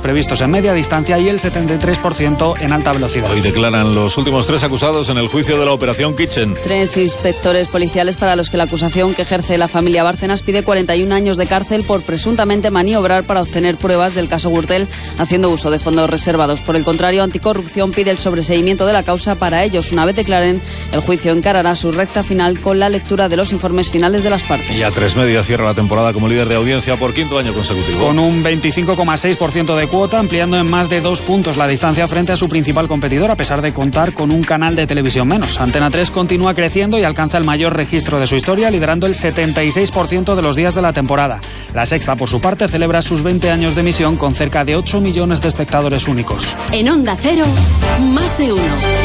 previstos en media distancia y el 73% en alta velocidad. Hoy declaran los últimos 3 acusados en el juicio de la Operación Kitchen. 3 inspectores policiales para los que la acusación que ejerce la familia Bárcenas pide 41 años de cárcel por presuntamente maniobrar para obtener pruebas del caso Gürtel haciendo uso de fondos reservados. Por el contrario, Anticorrupción pide el sobreseimiento de la causa para ellos. Una vez declaren, el juicio encarará su recta final con la lectura de los informes finales de las partes. Y A3 Media cierra la temporada como líder de audiencia por 5º año consecutivo. Con un 25,6% de cuota, ampliando en más de 2 puntos la distancia frente a su principal competidor, a pesar de contar con un canal de televisión menos. Antena 3 continúa creciendo y alcanza el mayor registro de su historia, liderando el 76% de los días de la temporada. La Sexta, por su parte, celebra sus 20 años de emisión con cerca de 8 millones de espectadores únicos. En Onda Cero, Más de Uno.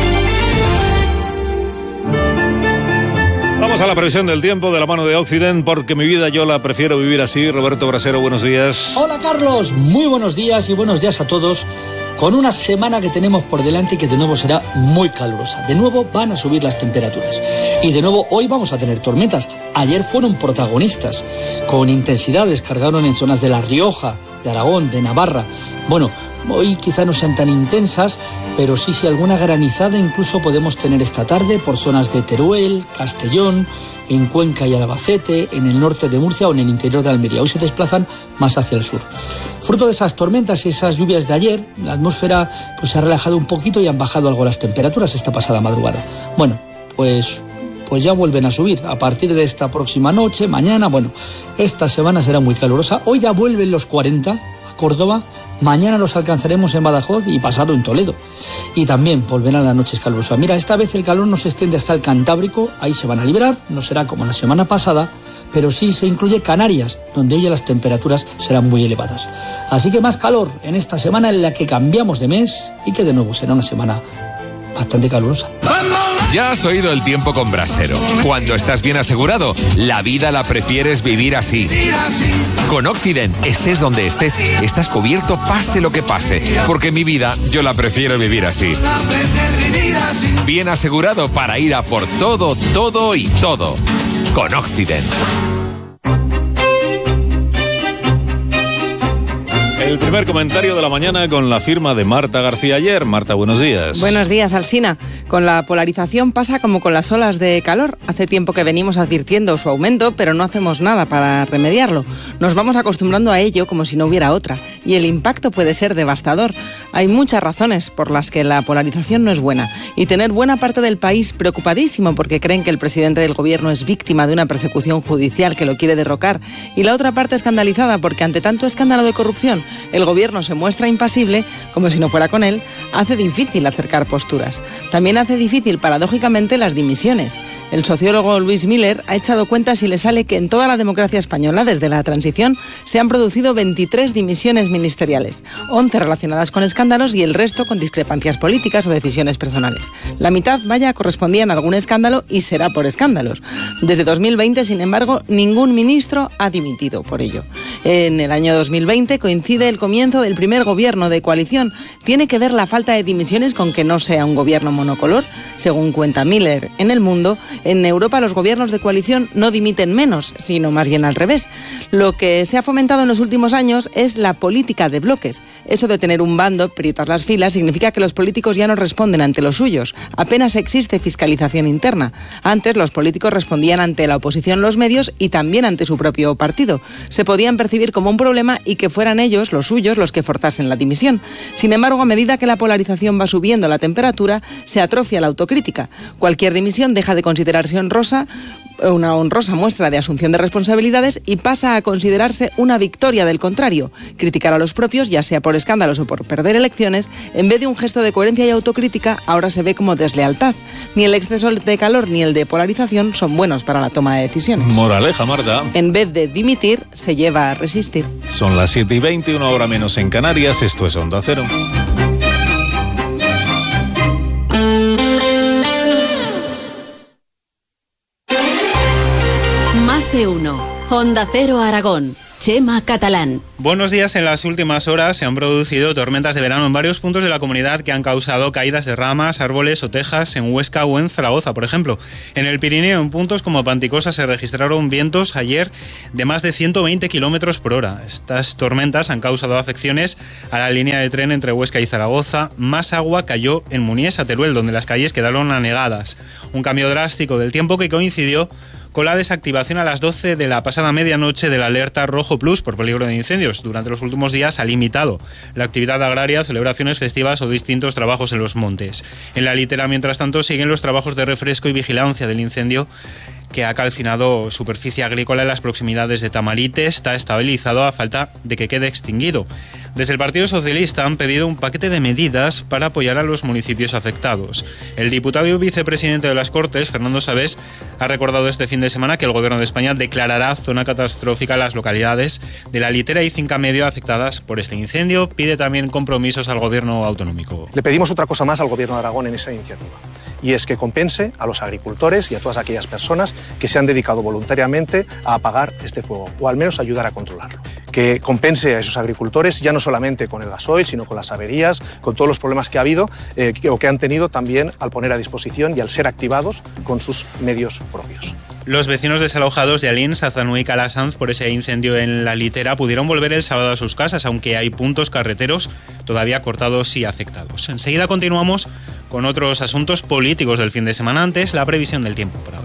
Vamos a la previsión del tiempo de la mano de Occident, porque mi vida yo la prefiero vivir así. Roberto Brasero, buenos días. Hola Carlos, muy buenos días y buenos días a todos. Con una semana que tenemos por delante que de nuevo será muy calurosa. De nuevo van a subir las temperaturas. Y de nuevo hoy vamos a tener tormentas. Ayer fueron protagonistas. Con intensidad descargaron en zonas de La Rioja, de Aragón, de Navarra. Bueno, hoy quizá no sean tan intensas, pero sí alguna granizada incluso podemos tener esta tarde por zonas de Teruel, Castellón, en Cuenca y Albacete, en el norte de Murcia o en el interior de Almería. Hoy se desplazan más hacia el sur. Fruto de esas tormentas y esas lluvias de ayer, la atmósfera pues se ha relajado un poquito y han bajado algo las temperaturas esta pasada madrugada. Bueno, pues ya vuelven a subir a partir de esta próxima noche, mañana. Bueno, esta semana será muy calurosa. Hoy ya vuelven los 40 a Córdoba. Mañana los alcanzaremos en Badajoz y pasado en Toledo. Y también volverán las noches calurosas. Mira, esta vez el calor no se extiende hasta el Cantábrico, ahí se van a liberar, no será como la semana pasada, pero sí se incluye Canarias, donde hoy las temperaturas serán muy elevadas. Así que más calor en esta semana en la que cambiamos de mes y que de nuevo será una semana bastante calurosa. Ya has oído el tiempo con Brasero. Cuando estás bien asegurado, la vida la prefieres vivir así. Con Occident, estés donde estés, estás cubierto pase lo que pase. Porque mi vida, yo la prefiero vivir así. Bien asegurado para ir a por todo, todo y todo. Con Occident. El primer comentario de la mañana con la firma de Marta García Ayer. Marta, buenos días. Buenos días, Alsina. Con la polarización pasa como con las olas de calor. Hace tiempo que venimos advirtiendo su aumento, pero no hacemos nada para remediarlo. Nos vamos acostumbrando a ello como si no hubiera otra. Y el impacto puede ser devastador. Hay muchas razones por las que la polarización no es buena. Y tener buena parte del país preocupadísimo porque creen que el presidente del gobierno es víctima de una persecución judicial que lo quiere derrocar. Y la otra parte escandalizada porque ante tanto escándalo de corrupción, el gobierno se muestra impasible, como si no fuera con él, hace difícil acercar posturas. También hace difícil, paradójicamente, las dimisiones. El sociólogo Luis Miller ha echado cuentas y le sale que en toda la democracia española, desde la transición, se han producido 23 dimisiones ministeriales, 11 relacionadas con escándalos y el resto con discrepancias políticas o decisiones personales. La mitad, correspondían a algún escándalo y será por escándalos. Desde 2020, sin embargo, ningún ministro ha dimitido por ello. En el año 2020 coincide el comienzo del primer gobierno de coalición. ¿Tiene que ver la falta de dimisiones con que no sea un gobierno monocolor? Según cuenta Miller en El Mundo, en Europa los gobiernos de coalición no dimiten menos, sino más bien al revés. Lo que se ha fomentado en los últimos años es la política de bloques. Eso de tener un bando, aprietar las filas, significa que los políticos ya no responden ante los suyos. Apenas existe fiscalización interna. Antes los políticos respondían ante la oposición, los medios y también ante su propio partido. Se podían percibir como un problema y que fueran ellos, los suyos, los que forzasen la dimisión. Sin embargo, a medida que la polarización va subiendo la temperatura, se atrofia la autocrítica. Cualquier dimisión deja de considerarse una honrosa muestra de asunción de responsabilidades y pasa a considerarse una victoria del contrario. Criticar a los propios, ya sea por escándalos o por perder elecciones, en vez de un gesto de coherencia y autocrítica, ahora se ve como deslealtad. Ni el exceso de calor ni el de polarización son buenos para la toma de decisiones. Moraleja, Marta. En vez de dimitir, se lleva a resistir. Son las 7:20, una hora menos en Canarias. Esto es Onda Cero. Más de uno. Onda Cero Aragón. Chema Catalán. Buenos días. En las últimas horas se han producido tormentas de verano en varios puntos de la comunidad que han causado caídas de ramas, árboles o tejas en Huesca o en Zaragoza, por ejemplo. En el Pirineo, en puntos como Panticosa, se registraron vientos ayer de más de 120 kilómetros por hora. Estas tormentas han causado afecciones a la línea de tren entre Huesca y Zaragoza. Más agua cayó en Munies, a Teruel, donde las calles quedaron anegadas. Un cambio drástico del tiempo que coincidió con la desactivación a las 12 de la pasada medianoche de la alerta Rojo Plus por peligro de incendios. Durante los últimos días ha limitado la actividad agraria, celebraciones festivas o distintos trabajos en los montes. En la litera, mientras tanto, siguen los trabajos de refresco y vigilancia del incendio que ha calcinado superficie agrícola en las proximidades de Tamarite. Está estabilizado a falta de que quede extinguido. Desde el Partido Socialista han pedido un paquete de medidas para apoyar a los municipios afectados. El diputado y vicepresidente de las Cortes, Fernando Sabés, ha recordado este fin de semana que el Gobierno de España declarará zona catastrófica las localidades de La Litera y Cinca Medio afectadas por este incendio. Pide también compromisos al Gobierno autonómico. Le pedimos otra cosa más al Gobierno de Aragón en esa iniciativa, y es que compense a los agricultores y a todas aquellas personas que se han dedicado voluntariamente a apagar este fuego, o al menos ayudar a controlarlo. Que compense a esos agricultores ya no solamente con el gasoil, sino con las averías, con todos los problemas que ha habido o que han tenido también al poner a disposición y al ser activados con sus medios propios. Los vecinos desalojados de Alín, Sazanú y Calasanz por ese incendio en La Litera pudieron volver el sábado a sus casas, aunque hay puntos carreteros todavía cortados y afectados. Enseguida continuamos con otros asuntos políticos del fin de semana. Antes, la previsión del tiempo para hoy.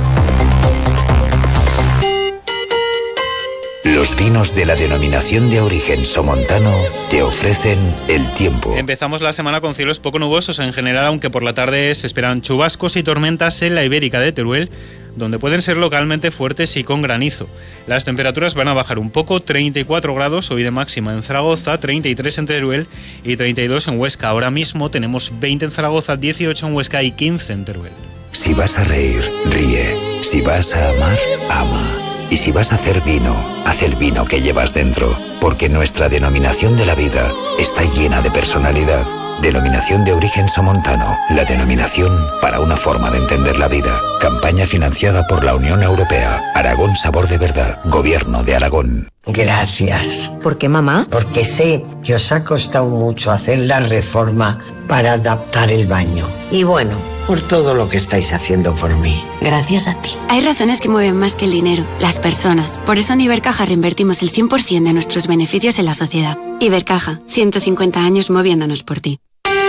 Los vinos de la denominación de origen somontano te ofrecen el tiempo. Empezamos la semana con cielos poco nubosos en general, aunque por la tarde se esperan chubascos y tormentas en la Ibérica de Teruel, donde pueden ser localmente fuertes y con granizo. Las temperaturas van a bajar un poco, 34 grados hoy de máxima en Zaragoza, 33 en Teruel y 32 en Huesca. Ahora mismo tenemos 20 en Zaragoza, 18 en Huesca y 15 en Teruel. Si vas a reír, ríe. Si vas a amar, ama. Y si vas a hacer vino, haz el vino que llevas dentro, porque nuestra denominación de la vida está llena de personalidad. Denominación de origen somontano, la denominación para una forma de entender la vida. Campaña financiada por la Unión Europea. Aragón Sabor de Verdad. Gobierno de Aragón. Gracias. ¿Por qué, mamá? Porque sé que os ha costado mucho hacer la reforma para adaptar el baño. Y bueno, por todo lo que estáis haciendo por mí. Gracias a ti. Hay razones que mueven más que el dinero, las personas. Por eso en Ibercaja reinvertimos el 100% de nuestros beneficios en la sociedad. Ibercaja, 150 años moviéndonos por ti.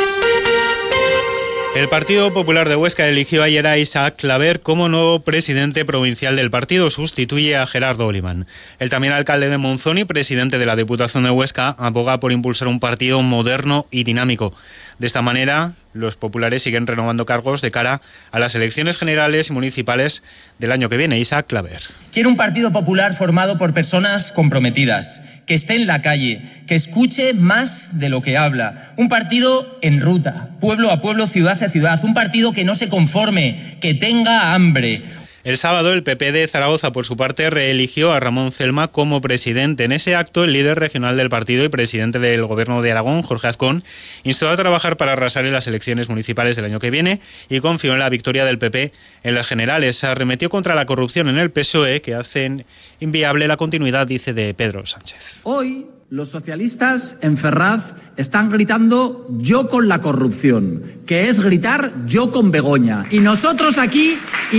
El Partido Popular de Huesca eligió ayer a Isaac Claver como nuevo presidente provincial del partido. Sustituye a Gerardo Oliván. El también alcalde de Monzón y presidente de la Diputación de Huesca aboga por impulsar un partido moderno y dinámico. De esta manera, los populares siguen renovando cargos de cara a las elecciones generales y municipales del año que viene. Isaac Claver. Quiero un Partido Popular formado por personas comprometidas, que esté en la calle, que escuche más de lo que habla. Un partido en ruta, pueblo a pueblo, ciudad a ciudad. Un partido que no se conforme, que tenga hambre. El sábado, el PP de Zaragoza, por su parte, reeligió a Ramón Celma como presidente. En ese acto, el líder regional del partido y presidente del Gobierno de Aragón, Jorge Azcón, instó a trabajar para arrasar en las elecciones municipales del año que viene y confió en la victoria del PP en las generales. Arremetió contra la corrupción en el PSOE, que hacen inviable la continuidad, dice, de Pedro Sánchez. Hoy, los socialistas en Ferraz están gritando yo con la corrupción, que es gritar yo con Begoña. Y nosotros aquí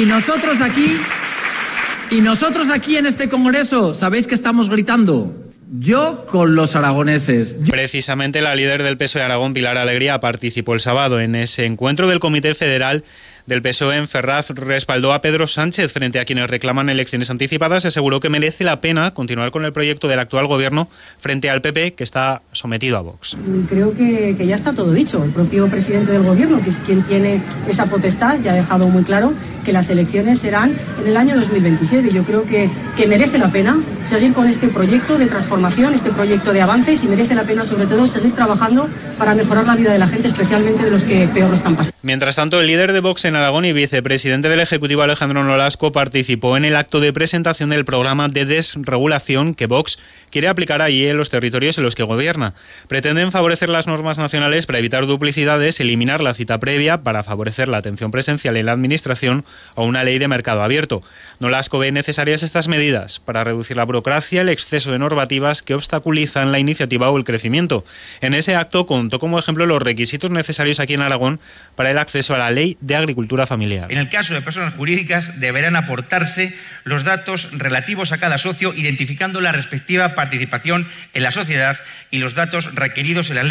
en este congreso, ¿sabéis qué estamos gritando? Yo con los aragoneses. Precisamente la líder del PSOE de Aragón, Pilar Alegría, participó el sábado en ese encuentro del Comité Federal del PSOE en Ferraz. Respaldó a Pedro Sánchez frente a quienes reclaman elecciones anticipadas. Aseguró que merece la pena continuar con el proyecto del actual gobierno frente al PP, que está sometido a Vox. Creo que ya está todo dicho. El propio presidente del gobierno, que es quien tiene esa potestad, ya ha dejado muy claro que las elecciones serán en el año 2027. Yo creo que merece la pena seguir con este proyecto de transformación, este proyecto de avances, y merece la pena sobre todo seguir trabajando para mejorar la vida de la gente, especialmente de los que peor lo están pasando. Mientras tanto, el líder de Vox en Aragón y vicepresidente del Ejecutivo, Alejandro Nolasco, participó en el acto de presentación del programa de desregulación que Vox quiere aplicar allí en los territorios en los que gobierna. Pretenden favorecer las normas nacionales para evitar duplicidades, eliminar la cita previa para favorecer la atención presencial en la administración o una ley de mercado abierto. Nolasco ve necesarias estas medidas para reducir la burocracia, el exceso de normativas que obstaculizan la iniciativa o el crecimiento. En ese acto contó como ejemplo los requisitos necesarios aquí en Aragón para el acceso a la ley de agricultura familiar. En el caso de personas jurídicas deberán aportarse los datos relativos a cada socio, identificando la respectiva participación en la sociedad y los datos requeridos en la ley